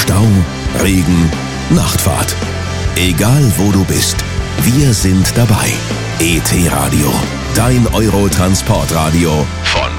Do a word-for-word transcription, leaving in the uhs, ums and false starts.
Stau, Regen, Nachtfahrt. Egal wo du bist, wir sind dabei. E T Radio, dein Euro-Transportradio von